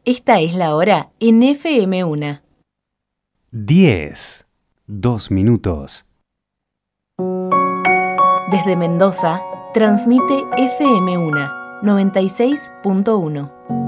Esta es la hora en FM1. 10, 2 minutos. Desde Mendoza, transmite FM1 96.1.